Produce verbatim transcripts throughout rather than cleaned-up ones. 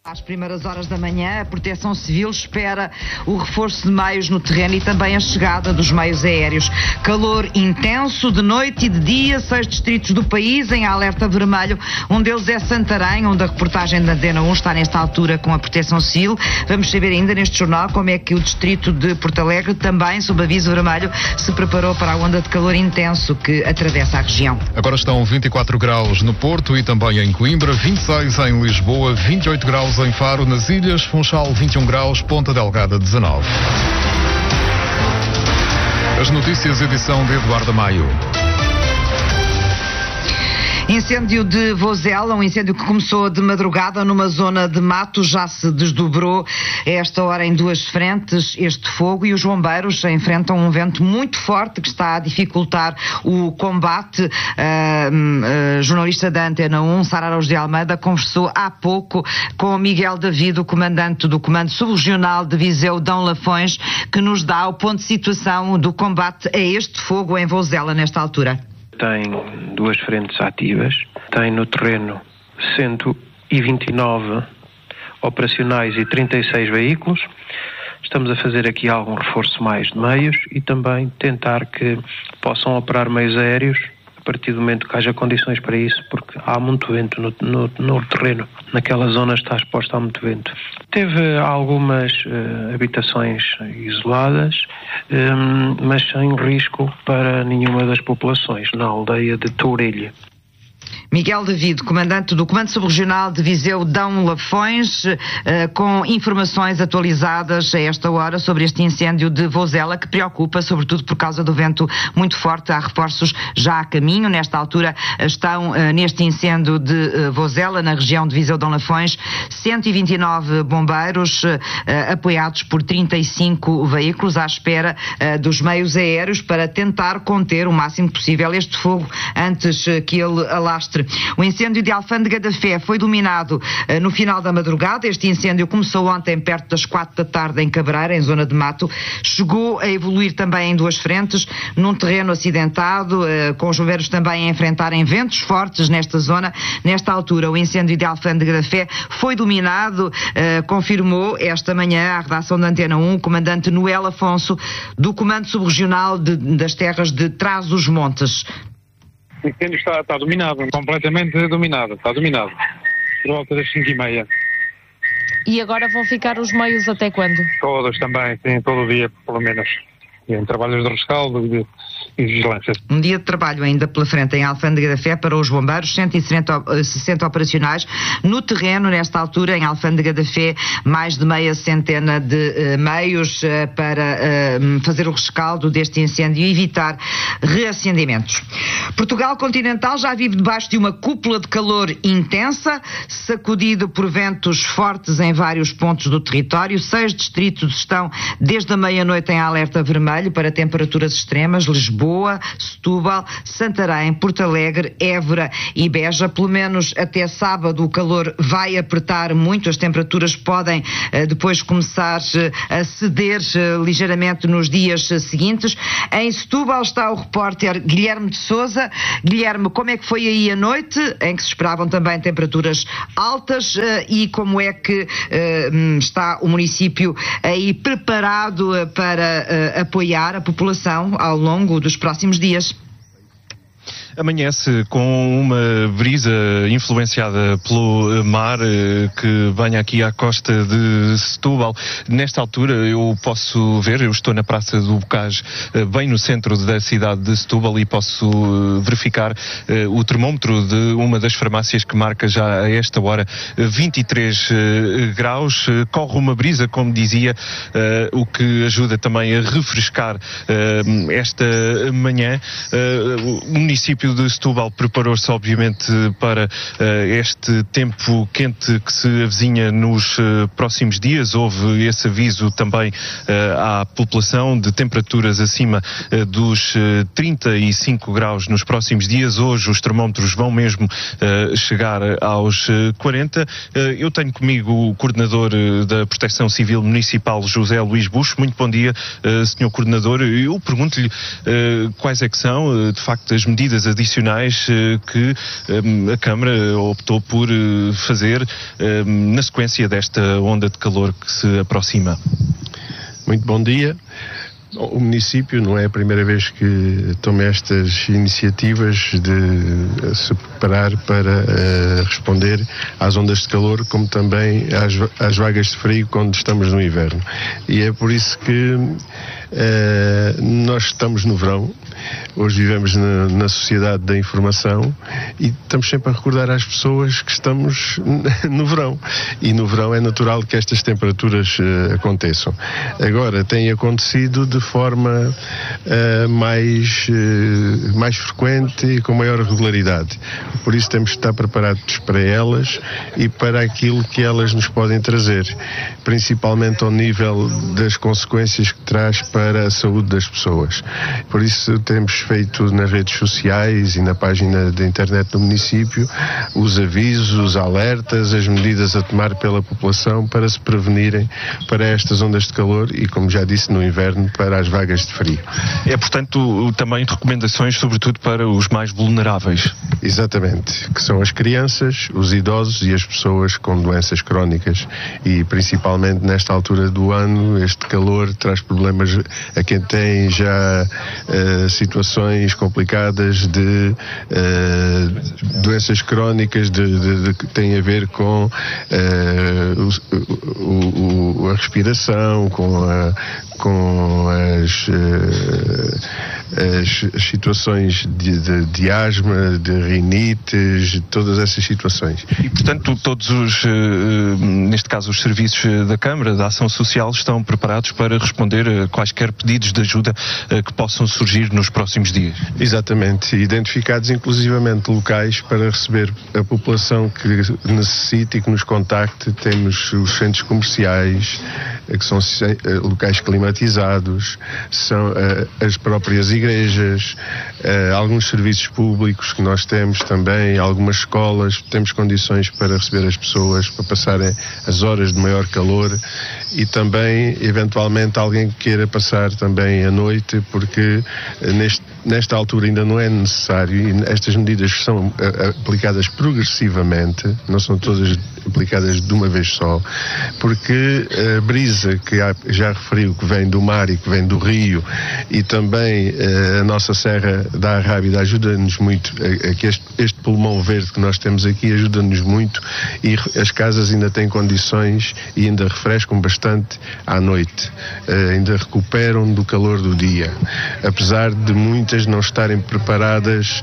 Às primeiras horas da manhã, a Proteção Civil espera o reforço de meios no terreno e também a chegada dos meios aéreos. Calor intenso de noite e de dia, seis distritos do país em alerta vermelho. Um deles é Santarém, onde a reportagem da Antena um está nesta altura com a Proteção Civil. Vamos saber ainda neste jornal como é que o distrito de Porto Alegre, também sob aviso vermelho, se preparou para a onda de calor intenso que atravessa a região. Agora estão vinte e quatro graus no Porto e também em Coimbra, vinte e seis em Lisboa, vinte e oito graus em Faro, nas Ilhas, Funchal vinte e um graus, Ponta Delgada dezanove. As notícias, edição de Eduardo Maio. Incêndio de Vozela, um incêndio que começou de madrugada numa zona de mato, já se desdobrou a esta hora em duas frentes este fogo e os bombeiros enfrentam um vento muito forte que está a dificultar o combate. Uh, uh, jornalista da Antena um, Sara Araújo de Almeida, conversou há pouco com o Miguel David, o comandante do Comando Subregional de Viseu, Dão Lafões, que nos dá o ponto de situação do combate a este fogo em Vozela nesta altura. Tem duas frentes ativas, tem no terreno cento e vinte e nove operacionais e trinta e seis veículos. Estamos a fazer aqui algum reforço mais de meios e também tentar que possam operar meios aéreos a partir do momento que haja condições para isso, porque há muito vento no, no, no terreno. Naquela zona está exposta a muito vento. Teve algumas uh, habitações isoladas, um, mas sem risco para nenhuma das populações, na aldeia de Tourelha. Miguel David, comandante do Comando Subregional de Viseu, Dão Lafões, com informações atualizadas a esta hora sobre este incêndio de Vozela, que preocupa, sobretudo por causa do vento muito forte. Há reforços já a caminho. Nesta altura estão neste incêndio de Vozela, na região de Viseu, Dão Lafões, cento e vinte e nove bombeiros, apoiados por trinta e cinco veículos, à espera dos meios aéreos para tentar conter o máximo possível este fogo antes que ele alastre. O incêndio de Alfândega da Fé foi dominado uh, no final da madrugada. Este incêndio começou ontem perto das quatro da tarde em Cabreira, em zona de mato. Chegou a evoluir também em duas frentes, num terreno acidentado, uh, com os bombeiros também a enfrentarem ventos fortes nesta zona. Nesta altura, o incêndio de Alfândega da Fé foi dominado, uh, confirmou esta manhã à redação da Antena um o comandante Noel Afonso, do Comando Subregional de, das Terras de Trás-os-Montes. O incêndio está, está dominado, completamente dominado, está dominado, por volta das cinco e meia. E agora vão ficar os meios até quando? Todos também, sim, todo o dia, pelo menos. Em trabalhos de rescaldo e de, de vigilância. Um dia de trabalho ainda pela frente em Alfândega da Fé para os bombeiros, cento e sessenta operacionais no terreno, nesta altura, em Alfândega da Fé, mais de meia centena de uh, meios uh, para uh, fazer o rescaldo deste incêndio e evitar reacendimentos. Portugal continental já vive debaixo de uma cúpula de calor intensa, sacudido por ventos fortes em vários pontos do território. Seis distritos estão desde a meia-noite em alerta vermelho para temperaturas extremas: Lisboa, Setúbal, Santarém, Porto Alegre, Évora e Beja. Pelo menos até sábado o calor vai apertar muito, as temperaturas podem uh, depois começar uh, a ceder uh, ligeiramente nos dias uh, seguintes. Em Setúbal está o repórter Guilherme de Sousa. Guilherme, como é que foi aí a noite, em que se esperavam também temperaturas altas, uh, e como é que uh, está o município aí preparado uh, para uh, apoiar a população ao longo dos próximos dias? Amanhece com uma brisa influenciada pelo mar que vem aqui à costa de Setúbal. Nesta altura eu posso ver, eu estou na Praça do Bocage, bem no centro da cidade de Setúbal, e posso verificar o termómetro de uma das farmácias que marca já a esta hora vinte e três graus. Corre uma brisa, como dizia, o que ajuda também a refrescar esta manhã. O município de Setúbal preparou-se obviamente para uh, este tempo quente que se avizinha nos uh, próximos dias. Houve esse aviso também uh, à população de temperaturas acima uh, dos uh, trinta e cinco graus nos próximos dias. Hoje os termómetros vão mesmo uh, chegar aos uh, quarenta. Uh, eu tenho comigo o coordenador uh, da Proteção Civil Municipal, José Luís Buxo. Muito bom dia, uh, senhor Coordenador. Eu pergunto-lhe uh, quais é que são, uh, de facto, as medidas a adicionais que a Câmara optou por fazer na sequência desta onda de calor que se aproxima. Muito bom dia. O município não é a primeira vez que toma estas iniciativas de se preparar para uh, responder às ondas de calor, como também às, às vagas de frio quando estamos no inverno. E é por isso que uh, nós estamos no verão. Hoje vivemos na, na sociedade da informação e estamos sempre a recordar às pessoas que estamos no verão. E no verão é natural que estas temperaturas uh, aconteçam. Agora, tem acontecido de forma uh, mais, uh, mais frequente e com maior regularidade. Por isso temos que estar preparados para elas e para aquilo que elas nos podem trazer, principalmente ao nível das consequências que traz para a saúde das pessoas. Por isso temos feito nas redes sociais e na página da internet do município os avisos, os alertas, as medidas a tomar pela população para se prevenirem para estas ondas de calor e, como já disse, no inverno para as vagas de frio. É, portanto, também recomendações sobretudo para os mais vulneráveis. Exatamente, que são as crianças, os idosos e as pessoas com doenças crónicas e principalmente nesta altura do ano este calor traz problemas a quem tem já uh, situações complicadas de uh, doenças crónicas de, de, de, que têm a ver com uh, o, o, a respiração, com, a, com as, uh, as, as situações de, de, de asma, de rinites, todas essas situações. E, portanto, todos os, uh, neste caso, os serviços da Câmara, da Ação Social, estão preparados para responder a quaisquer pedidos de ajuda uh, que possam surgir nos próximos dias. Exatamente, identificados inclusivamente locais para receber a população que necessite e que nos contacte. Temos os centros comerciais, que são locais climatizados, são as próprias igrejas, alguns serviços públicos que nós temos também, algumas escolas, temos condições para receber as pessoas, para passarem as horas de maior calor e também, eventualmente, alguém que queira passar também a noite, porque neste, nesta altura ainda não é necessário e estas medidas são aplicadas progressivamente, não são todas aplicadas de uma vez só, porque a brisa que já referiu, que vem do mar e que vem do rio, e também a nossa Serra da Arrábida ajuda-nos muito, a, a que este, este pulmão verde que nós temos aqui ajuda-nos muito e as casas ainda têm condições e ainda refrescam bastante à noite, uh, ainda recuperam do calor do dia, apesar de muitas não estarem preparadas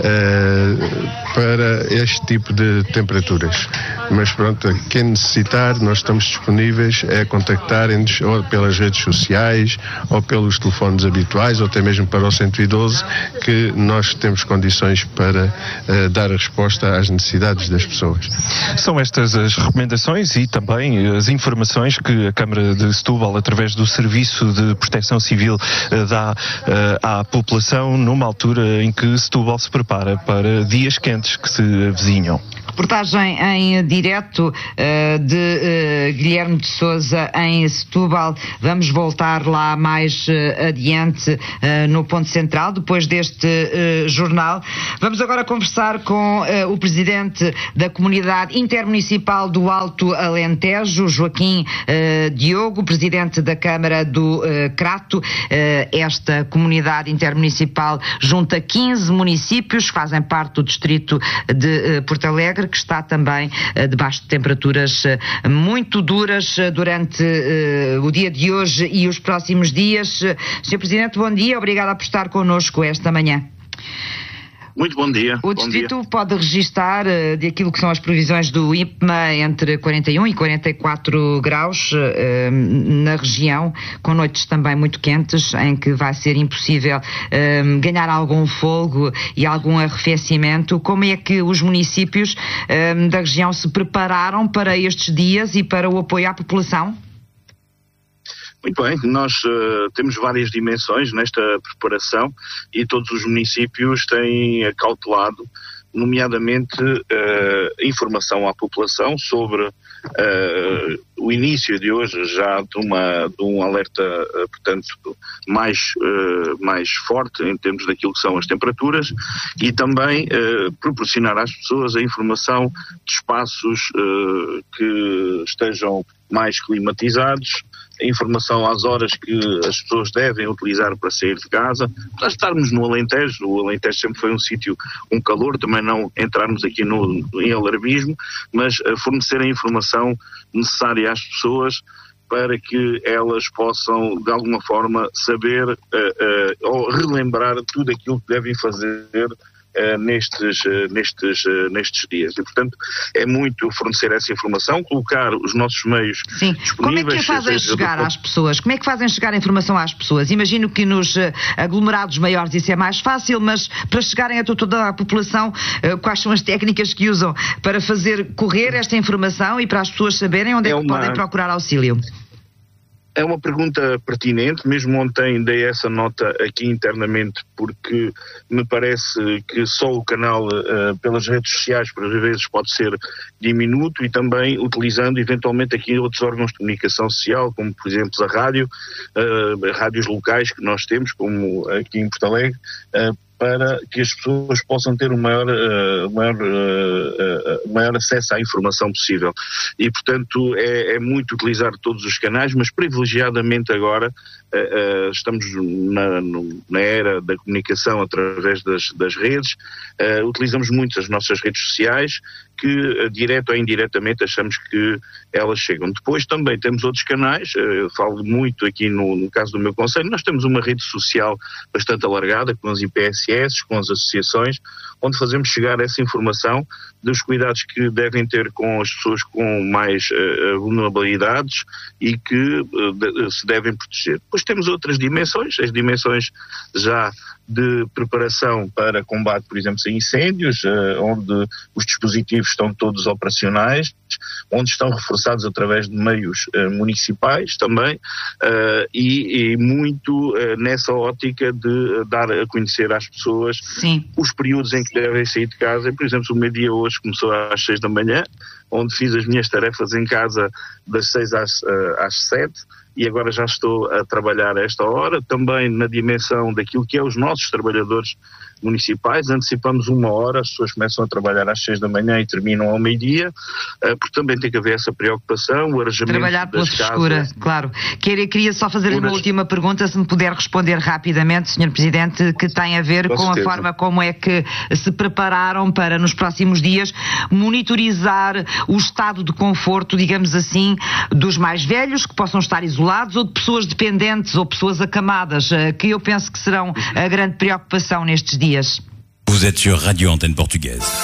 uh, para este tipo de temperaturas. Mas pronto, quem necessitar, nós estamos disponíveis a contactarem-nos ou pelas redes sociais, ou pelos telefones habituais, ou até mesmo para o cento e doze, que nós temos condições para uh, dar a resposta às necessidades das pessoas. São estas as recomendações e também as informações que a Câmara de Setúbal, através do Serviço de Proteção Civil, uh, dá uh, à população numa altura em que Setúbal se prepara para dias quentes que se avizinham. Reportagem em direto uh, de uh, Guilherme de Sousa em Setúbal. Vamos voltar lá mais uh, adiante uh, no ponto central, depois deste uh, jornal. Vamos agora conversar com uh, o presidente da Comunidade Intermunicipal do Alto Alentejo, Joaquim uh, Diogo, presidente da Câmara do uh, Crato. Uh, esta Comunidade Intermunicipal junta quinze municípios que fazem parte do distrito de uh, Porto Alegre, que está também uh, debaixo de temperaturas uh, muito duras uh, durante uh, o dia de hoje e os próximos dias. Uh, senhor Presidente, bom dia, obrigada por estar connosco esta manhã. Muito bom dia. O bom distrito dia. pode registar uh, de aquilo que são as previsões do I P M A entre quarenta e um e quarenta e quatro graus uh, na região, com noites também muito quentes, em que vai ser impossível uh, ganhar algum folgo e algum arrefecimento. Como é que os municípios uh, da região se prepararam para estes dias e para o apoio à população? Muito bem, nós uh, temos várias dimensões nesta preparação e todos os municípios têm acautelado, nomeadamente uh, informação à população sobre uh, o início de hoje já de, uma, de um alerta, uh, portanto, mais, uh, mais forte em termos daquilo que são as temperaturas e também uh, proporcionar às pessoas a informação de espaços uh, que estejam mais climatizados, a informação às horas que as pessoas devem utilizar para sair de casa. Nós estarmos no Alentejo, o Alentejo sempre foi um sítio com calor, também não entrarmos aqui no, em alarmismo, mas uh, fornecer a informação necessária às pessoas para que elas possam, de alguma forma, saber uh, uh, ou relembrar tudo aquilo que devem fazer Uh, nestes, uh, nestes, uh, nestes dias. E, portanto, é muito fornecer essa informação, colocar os nossos meios Sim. disponíveis. Como é que a fazem chegar do... às pessoas? Como é que fazem chegar a informação às pessoas? Imagino que nos uh, aglomerados maiores isso é mais fácil, mas para chegarem a toda a população, uh, quais são as técnicas que usam para fazer correr esta informação e para as pessoas saberem onde é, é que uma... podem procurar auxílio? É uma pergunta pertinente, mesmo ontem dei essa nota aqui internamente, porque me parece que só o canal uh, pelas redes sociais, por vezes, pode ser diminuto e também utilizando eventualmente aqui outros órgãos de comunicação social, como por exemplo a rádio, uh, rádios locais que nós temos, como aqui em Porto Alegre, uh, para que as pessoas possam ter o maior, uh, maior, uh, uh, maior acesso à informação possível. E, portanto, é, é muito utilizar todos os canais, mas privilegiadamente agora uh, uh, estamos na, no, na era da comunicação através das, das redes, uh, utilizamos muito as nossas redes sociais, que, uh, direto ou indiretamente, achamos que elas chegam. Depois também temos outros canais, uh, eu falo muito aqui no, no caso do meu concelho, nós temos uma rede social bastante alargada, com as I P S S, com as associações, onde fazemos chegar essa informação dos cuidados que devem ter com as pessoas com mais uh, vulnerabilidades e que uh, de, se devem proteger. Depois temos outras dimensões, as dimensões já de preparação para combate, por exemplo, a incêndios, uh, onde os dispositivos estão todos operacionais, onde estão reforçados através de meios uh, municipais também, uh, e, e muito uh, nessa ótica de uh, dar a conhecer às pessoas Sim. os períodos em que devem sair de casa. Por exemplo, o meu dia hoje começou às seis da manhã, onde fiz as minhas tarefas em casa das seis às, uh, às sete, e agora já estou a trabalhar a esta hora, também na dimensão daquilo que é os nossos trabalhadores municipais. Antecipamos uma hora, as pessoas começam a trabalhar às seis da manhã e terminam ao meio-dia, uh, porque também tem que haver essa preocupação, o arejamento trabalhar pela frescura, claro. Queria, queria só fazer uma última pergunta, se me puder responder rapidamente, senhor Presidente, que tem a ver com, com a forma como é que se prepararam para, nos próximos dias, monitorizar o estado de conforto, digamos assim, dos mais velhos, que possam estar isolados, ou de pessoas dependentes ou pessoas acamadas, que eu penso que serão a grande preocupação nestes dias. Vous êtes sur Radio Antenne Portugaise.